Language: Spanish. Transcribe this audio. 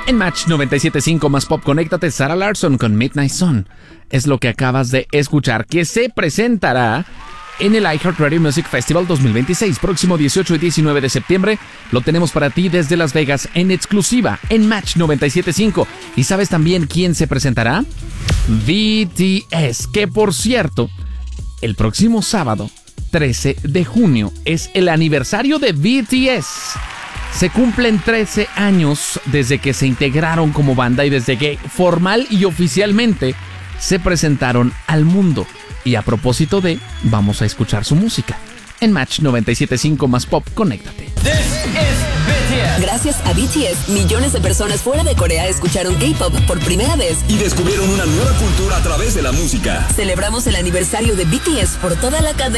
En Match 97.5 más pop, conéctate. Sarah Larsson con Midnight Sun es lo que acabas de escuchar, que se presentará en el iHeartRadio Music Festival 2026, próximo 18 y 19 de septiembre. Lo tenemos para ti desde Las Vegas en exclusiva en Match 97.5. ¿Y sabes también quién se presentará? BTS, que por cierto, el próximo sábado 13 de junio es el aniversario de BTS. Se cumplen 13 años desde que se integraron como banda y desde que formal y oficialmente se presentaron al mundo. Y a propósito de, vamos a escuchar su música. En Match 97.5 más pop, conéctate. Gracias a BTS, millones de personas fuera de Corea escucharon K-pop por primera vez y descubrieron una nueva cultura a través de la música. Celebramos el aniversario de BTS por toda la cadena